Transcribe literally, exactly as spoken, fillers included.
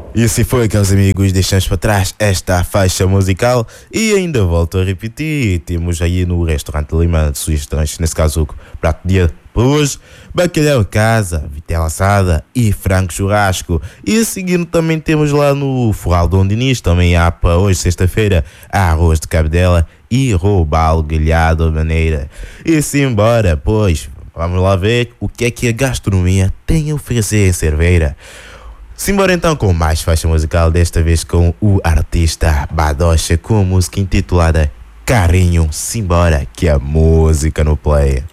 E assim foi, caros amigos, deixamos para trás esta faixa musical e ainda volto a repetir, temos aí no restaurante Lima sugestões, nesse caso o prato de dia para hoje, bacalhau em casa, vitela assada e frango churrasco. E seguindo também temos lá no Forral Dom Dinis, também há para hoje, sexta-feira, arroz de cabidela e robalo grelhado à maneira. E simbora, pois, vamos lá ver o que é que a gastronomia tem a oferecer em Cerveira. Simbora então com mais faixa musical, desta vez com o artista Badocha, com a música intitulada Carinho. Simbora, que é a música no play.